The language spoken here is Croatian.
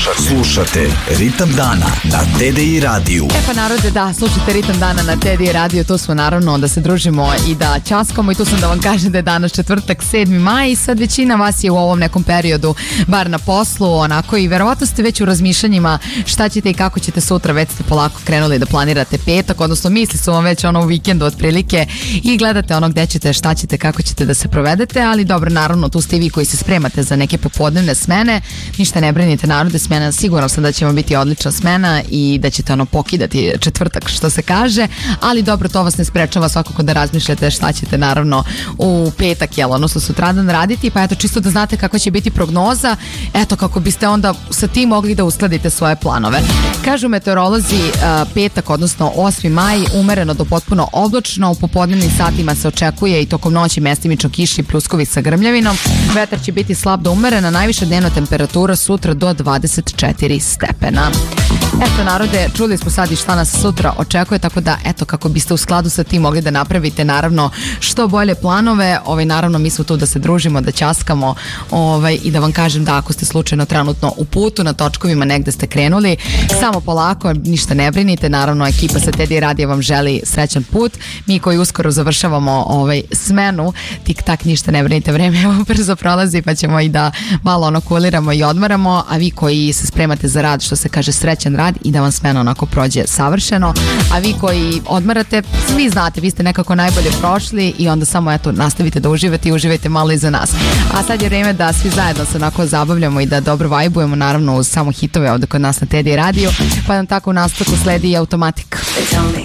Slušate Ritam dana na TDI radiju. Pa narode, da, slušate Ritam dana na TDI radiju. Tu smo naravno da se družimo i da ćaskamo i tu sam da vam kažem da je danas četvrtak 7. maj i sad većina vas je u ovom nekom periodu bar na poslu, onako, i verovatno ste već u razmišljanjima šta ćete i kako ćete sutra, već ste polako krenuli da planirate petak, odnosno misli su vam već ono u vikendu otprilike i gledate ono gde ćete, šta ćete, kako ćete da se provedete, ali dobro, naravno tu ste i vi koji se spremate za neke popodnevne smene. Ništa ne brinite narode, smena, siguran sam da će vam biti odlična smena i da ćete ono pokidati četvrtak što se kaže, ali dobro, to vas ne sprečava svakako da razmišljate šta ćete naravno u petak, jel, odnosno sutradan raditi, pa eto čisto da znate kako će biti prognoza, eto kako biste onda sa tim mogli da uskladite svoje planove. Kažu meteorolozi, petak, odnosno 8. maj, umereno do potpuno oblačno, u popodnevnim satima se očekuje i tokom noći mestimično kiši i pljuskovi sa grmljavinom, vetar će biti slab do umerena, najviša dnevna temperatura sutra do 24 stepena. Eto narode, čuli smo sad i šta nas sutra očekuje, tako da eto kako biste u skladu sa tim mogli da napravite naravno što bolje planove, naravno mi smo tu da se družimo, da ćaskamo i da vam kažem da ako ste slučajno trenutno u putu, na točkovima negde ste krenuli, samo polako, ništa ne brinite, naravno ekipa sa TDI radija vam želi srećan put, mi koji uskoro završavamo smenu, tik tak, ništa ne brinite, vreme evo brzo prolazi pa ćemo i da malo ono kuliramo i odmaramo, a vi koji se spremate za rad, što se kaže srećan rad i da vam smena onako prođe savršeno, a vi koji odmarate, svi znate, vi ste nekako najbolje prošli i onda samo eto nastavite da uživate i uživajte malo i za nas. A sad je vreme da svi zajedno se onako zabavljamo i da dobro vajbujemo, naravno uz samo hitove ovde kod nas na TDI radiju, pa nam tako u nastavku sledi i Automatik.